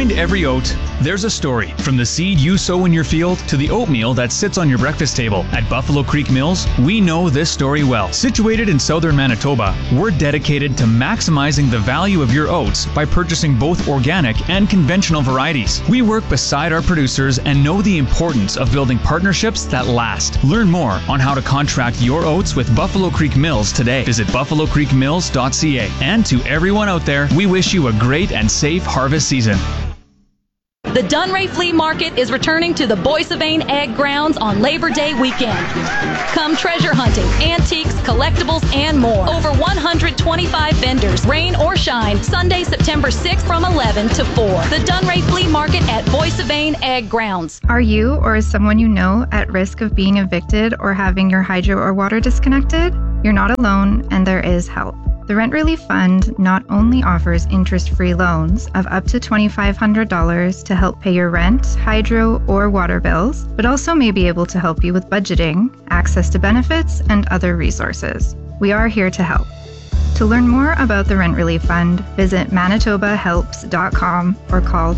Behind every oat, there's a story. From the seed you sow in your field to the oatmeal that sits on your breakfast table. At Buffalo Creek Mills, we know this story well. Situated in southern Manitoba, we're dedicated to maximizing the value of your oats by purchasing both organic and conventional varieties. We work beside our producers and know the importance of building partnerships that last. Learn more on how to contract your oats with Buffalo Creek Mills today. Visit buffalocreekmills.ca. And to everyone out there, we wish you a great and safe harvest season. The Dunray Flea Market is returning to the Boissavane Ag Grounds on Labor Day weekend. Come treasure hunting, antiques, collectibles, and more. Over 125 vendors, rain or shine, Sunday, September 6th from 11 to 4. The Dunray Flea Market at Boissavane Ag Grounds. Are you or is someone you know at risk of being evicted or having your hydro or water disconnected? You're not alone, and there is help. The Rent Relief Fund not only offers interest-free loans of up to $2,500 to help pay your rent, hydro, or water bills, but also may be able to help you with budgeting, access to benefits, and other resources. We are here to help. To learn more about the Rent Relief Fund, visit manitobahelps.com or call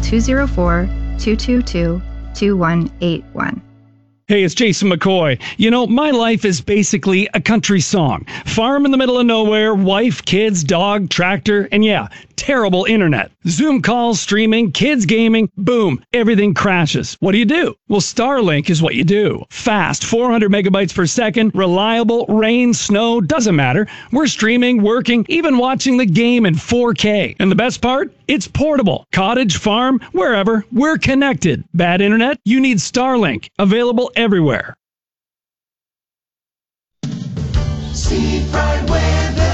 204-222-2181. Hey, it's Jason McCoy. You know, my life is basically a country song. Farm in the middle of nowhere, wife, kids, dog, tractor, and yeah, terrible internet. Zoom calls, streaming, kids gaming, boom, everything crashes. What do? Well, Starlink is what you do. Fast, 400 megabytes per second, reliable, rain, snow, doesn't matter. We're streaming, working, even watching the game in 4K. And the best part? It's portable. Cottage, farm, wherever, we're connected. Bad internet? You need Starlink. Available everywhere. Seafront weather.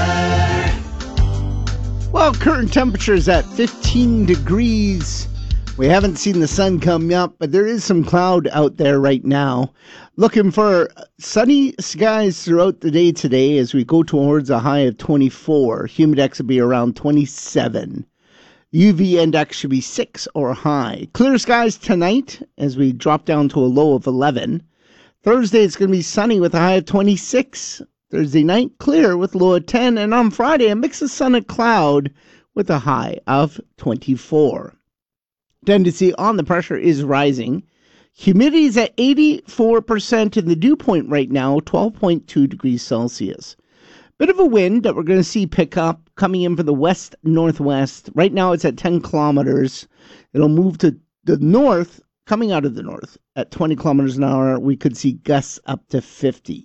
Well, current temperature is at 15 degrees. We haven't seen the sun come up, but there is some cloud out there right now. Looking for sunny skies throughout the day today as we go towards a high of 24. Humidex will be around 27. UV index should be 6 or high. Clear skies tonight as we drop down to a low of 11. Thursday, it's going to be sunny with a high of 26. Thursday night, clear with a low of 10. And on Friday, a mix of sun and cloud with a high of 24. Tendency on the pressure is rising. Humidity is at 84% and the dew point right now, 12.2 degrees Celsius. Bit of a wind that we're going to see pick up coming in from the west-northwest. Right now it's at 10 kilometers. It'll move to the north, coming out of the north. At 20 kilometers an hour, we could see gusts up to 50.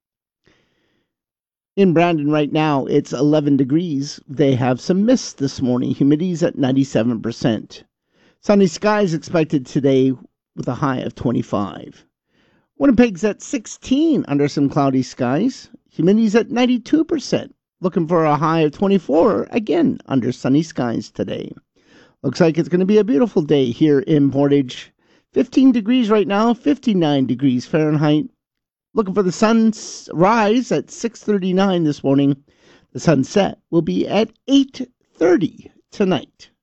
In Brandon right now, it's 11 degrees. They have some mist this morning. Humidity's at 97%. Sunny skies expected today with a high of 25. Winnipeg's at 16 under some cloudy skies. Humidity's at 92%. Looking for a high of 24, again, under sunny skies today. Looks like it's going to be a beautiful day here in Portage. 15 degrees right now, 59 degrees Fahrenheit. Looking for the sun's rise at 6:39 this morning. The sunset will be at 8:30 tonight.